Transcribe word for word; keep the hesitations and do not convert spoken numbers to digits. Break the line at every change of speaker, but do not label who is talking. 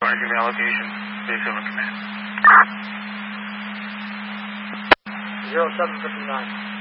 Fire, give me allocation. Base seven command.
zero seven fifty-nine.